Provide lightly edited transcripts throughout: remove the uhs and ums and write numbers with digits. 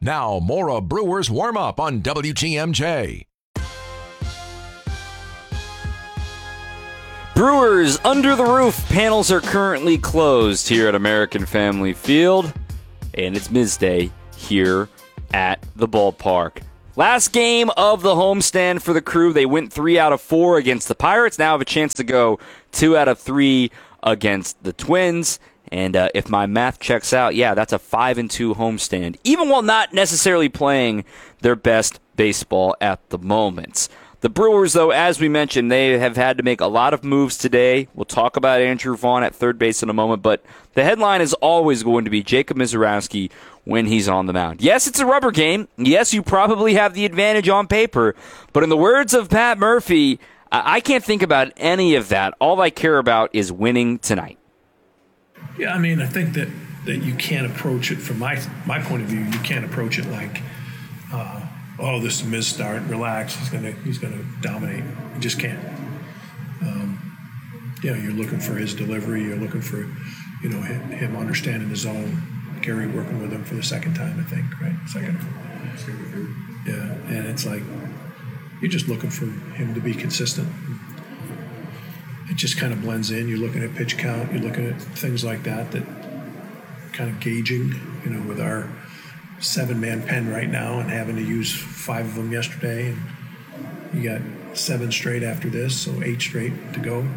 Now, more of Brewers Warm Up on WTMJ. Brewers under the roof. Panels are currently closed here at American Family Field, and it's Miz Day here at the ballpark. Last game of the homestand for the Crew. They went 3 out of 4 against the Pirates. Now have a chance to go 2 out of 3 against the Twins. And if my math checks out, yeah, that's a 5-2 homestand, even while not necessarily playing their best baseball at the moment. The Brewers, though, as we mentioned, they have had to make a lot of moves today. We'll talk about Andrew Vaughn at third base in a moment, but the headline is always going to be Jacob Misiorowski when he's on the mound. Yes, it's a rubber game. Yes, you probably have the advantage on paper, but in the words of Pat Murphy, I can't think about any of that. All I care about is winning tonight. Yeah, I mean, I think that you can't approach it from my point of view. You can't approach it like, oh, this is a Miz start. Relax. He's gonna dominate. You just can't. You're looking for his delivery. You're looking for, him understanding the zone. Gary working with him for the second time, I think, right? Second. Yeah, and it's like you're just looking for him to be consistent. It just kind of blends in. You're looking at pitch count. You're looking at things like that kind of gauging, with our 7-man pen right now and having to use 5 of them yesterday. And you got 7 straight after this, so 8 straight to go.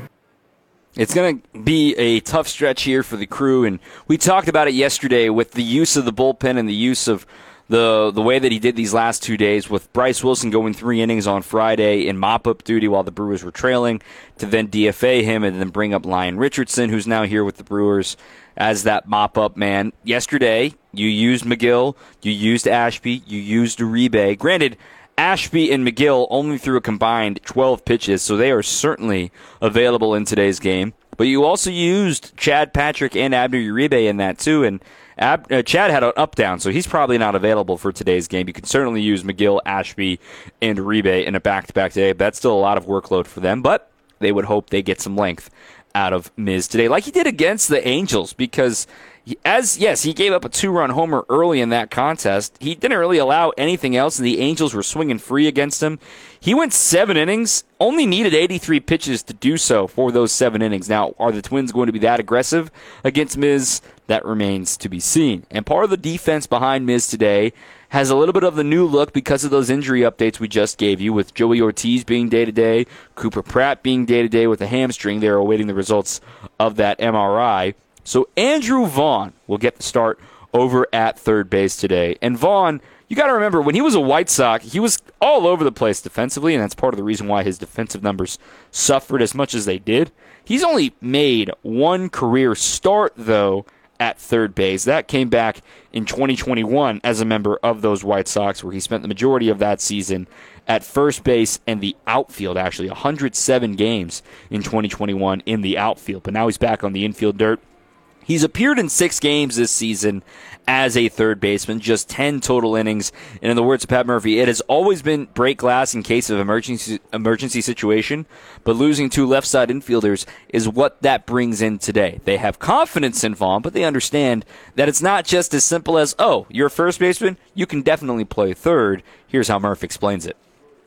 It's going to be a tough stretch here for the Crew, and we talked about it yesterday with the use of the bullpen and the use of the way that he did these last 2 days, with Bryce Wilson going 3 innings on Friday in mop-up duty while the Brewers were trailing, to then DFA him and then bring up Lyon Richardson, who's now here with the Brewers as that mop-up man. Yesterday, you used McGill, you used Ashby, you used Uribe. Granted, Ashby and McGill only threw a combined 12 pitches, so they are certainly available in today's game. But you also used Chad Patrick and Abner Uribe in that too, and Chad had an up-down, so he's probably not available for today's game. You can certainly use McGill, Ashby, and Uribe in a back-to-back today. But that's still a lot of workload for them, but they would hope they get some length out of Miz today, like he did against the Angels, because he gave up a 2-run homer early in that contest. He didn't really allow anything else, and the Angels were swinging free against him. He went 7 innings, only needed 83 pitches to do so for those 7 innings. Now, are the Twins going to be that aggressive against Miz? That remains to be seen. And part of the defense behind Miz today has a little bit of the new look because of those injury updates we just gave you, with Joey Ortiz being day-to-day, Cooper Pratt being day-to-day with a hamstring. They're awaiting the results of that MRI. So Andrew Vaughn will get the start over at third base today. And Vaughn, you got to remember, when he was a White Sox, he was all over the place defensively, and that's part of the reason why his defensive numbers suffered as much as they did. He's only made 1 career start, though, at third base. That came back in 2021 as a member of those White Sox, where he spent the majority of that season at first base and the outfield, actually 107 games in 2021 in the outfield. But now he's back on the infield dirt. He's appeared in 6 games this season as a third baseman, just 10 total innings. And in the words of Pat Murphy, it has always been break glass in case of emergency situation, but losing 2 left side infielders is what that brings in today. They have confidence in Vaughn, but they understand that it's not just as simple as, oh, you're a first baseman, you can definitely play third. Here's how Murph explains it.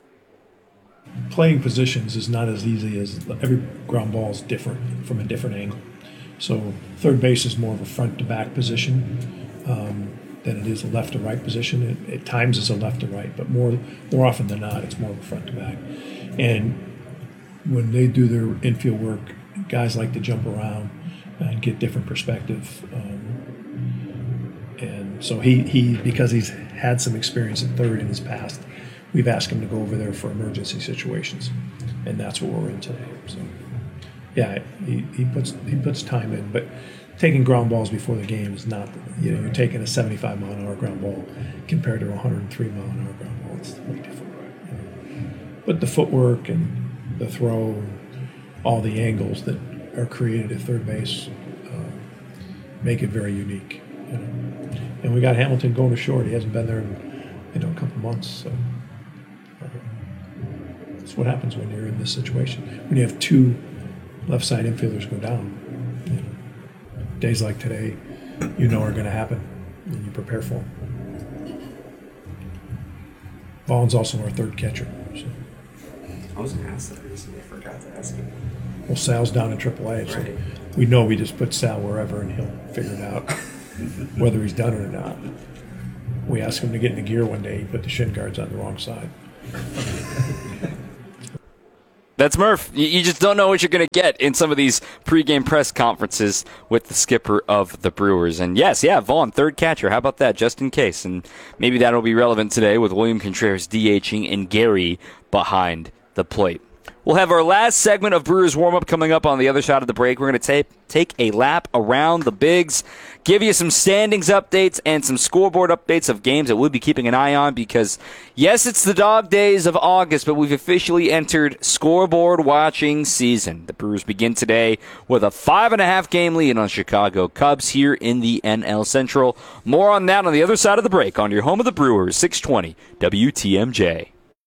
Playing positions is not as easy as every ground ball is different from a different angle. So third base is more of a front to back position than it is a left to right position. At times it's a left to right, but more often than not, it's more of a front to back. And when they do their infield work, guys like to jump around and get different perspective. And so he because he's had some experience at third in his past, we've asked him to go over there for emergency situations, and that's what we're in today. So. Yeah, he puts time in, but taking ground balls before the game is not, you're taking a 75-mile-an-hour ground ball compared to a 103-mile-an-hour ground ball. It's way different. But the footwork and the throw, all the angles that are created at third base make it very unique. And we got Hamilton going to short. He hasn't been there in a couple months. So that's what happens when you're in this situation. When you have 2 left side infielders go down. Days like today, are going to happen, and you prepare for them. Vaughn's also our third catcher. So. I was going to ask that recently. I forgot to ask him. Well, Sal's down in AAA, so Right. we know we just put Sal wherever and he'll figure it out, whether he's done it or not. We asked him to get into gear one day. He put the shin guards on the wrong side. That's Murph. You just don't know what you're going to get in some of these pregame press conferences with the skipper of the Brewers. And yes, Vaughn, third catcher. How about that, just in case? And maybe that'll be relevant today with William Contreras DHing and Gary behind the plate. We'll have our last segment of Brewers warm-up coming up on the other side of the break. We're going to take a lap around the bigs, give you some standings updates and some scoreboard updates of games that we'll be keeping an eye on because, yes, it's the dog days of August, but we've officially entered scoreboard watching season. The Brewers begin today with a 5.5 game lead on Chicago Cubs here in the NL Central. More on that on the other side of the break on your home of the Brewers, 620 WTMJ.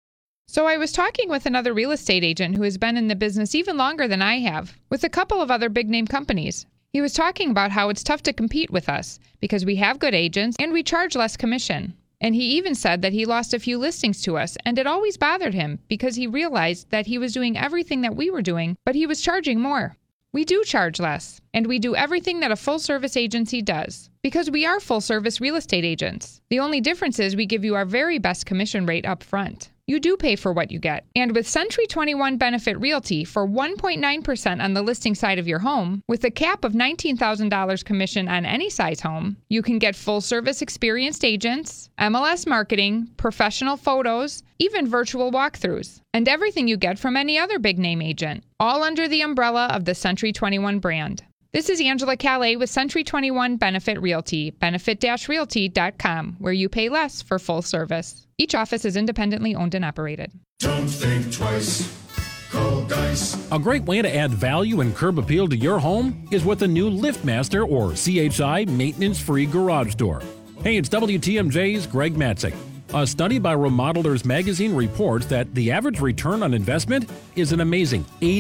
So I was talking with another real estate agent who has been in the business even longer than I have, with a couple of other big-name companies. He was talking about how it's tough to compete with us because we have good agents and we charge less commission. And he even said that he lost a few listings to us, and it always bothered him because he realized that he was doing everything that we were doing, but he was charging more. We do charge less, and we do everything that a full-service agency does, because we are full-service real estate agents. The only difference is we give you our very best commission rate up front. You do pay for what you get. And with Century 21 Benefit Realty for 1.9% on the listing side of your home, with a cap of $19,000 commission on any size home, you can get full-service experienced agents, MLS marketing, professional photos, even virtual walkthroughs, and everything you get from any other big-name agent, all under the umbrella of the Century 21 brand. This is Angela Calais with Century 21 Benefit Realty, benefit-realty.com, where you pay less for full service. Each office is independently owned and operated. Don't think twice. Call Dice. A great way to add value and curb appeal to your home is with a new LiftMaster or CHI maintenance-free garage door. Hey, it's WTMJ's Greg Matzik. A study by Remodelers Magazine reports that the average return on investment is an amazing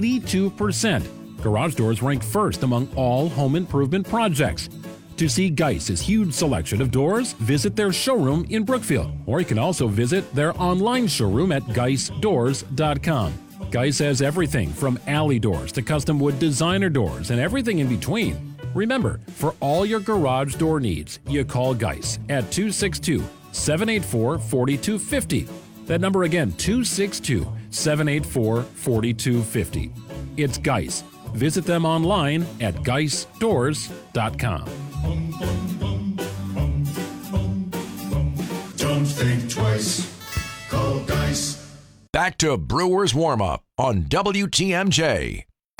82%. Garage doors rank first among all home improvement projects. To see Geiss's huge selection of doors, visit their showroom in Brookfield, or you can also visit their online showroom at geissdoors.com. Geiss has everything from alley doors to custom wood designer doors and everything in between. Remember, for all your garage door needs, you call Geiss at 262-784-4250. That number again, 262-784-4250. It's Geiss. Visit them online at geissdoors.com. Don't think twice. Call Dice. Back to Brewers warm-up on WTMJ.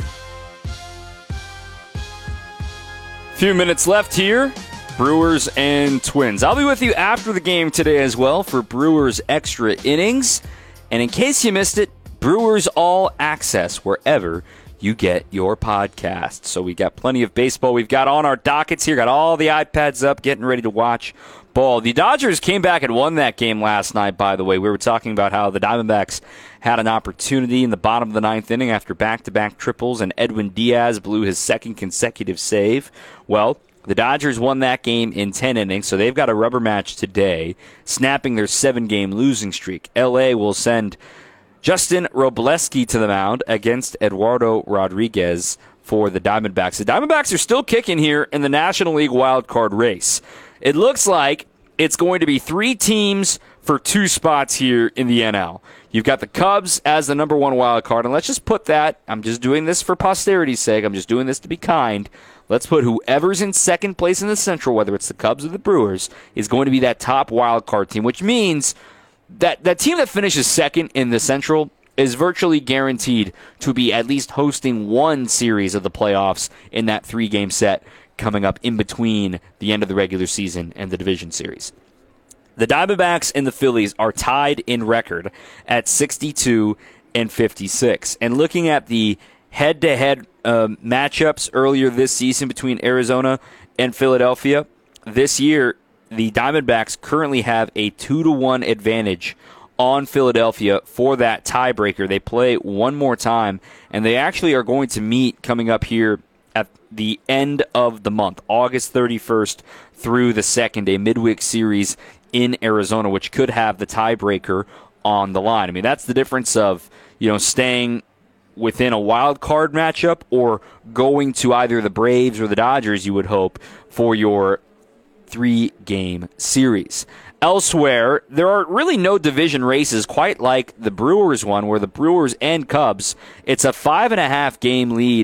Few minutes left here. Brewers and Twins. I'll be with you after the game today as well for Brewers Extra Innings. And in case you missed it, Brewers All Access wherever you get your podcast. So we got plenty of baseball. We've got on our dockets here, got all the iPads up, getting ready to watch ball. The Dodgers came back and won that game last night, by the way. We were talking about how the Diamondbacks had an opportunity in the bottom of the ninth inning after back-to-back triples, and Edwin Diaz blew his second consecutive save. Well, the Dodgers won that game in 10 innings, so they've got a rubber match today, snapping their 7-game losing streak. L.A. will send Justin Robleski to the mound against Eduardo Rodriguez for the Diamondbacks. The Diamondbacks are still kicking here in the National League wildcard race. It looks like it's going to be 3 teams for 2 spots here in the NL. You've got the Cubs as the number 1 wild card, and let's just put that, I'm just doing this for posterity's sake, I'm just doing this to be kind. Let's put whoever's in second place in the Central, whether it's the Cubs or the Brewers, is going to be that top wild card team, which means that team that finishes second in the Central is virtually guaranteed to be at least hosting one series of the playoffs in that 3-game set coming up in between the end of the regular season and the division series. The Diamondbacks and the Phillies are tied in record at 62 and 56. And looking at the head-to-head matchups earlier this season between Arizona and Philadelphia, this year the Diamondbacks currently have a 2-1 advantage on Philadelphia for that tiebreaker. They play one more time, and they actually are going to meet coming up here at the end of the month, August 31st through the 2nd, a midweek series in Arizona, which could have the tiebreaker on the line. I mean, that's the difference of, staying within a wild card matchup or going to either the Braves or the Dodgers, you would hope, for your 3-game series. Elsewhere, there are really no division races quite like the Brewers one, where the Brewers and Cubs, it's a 5.5 game lead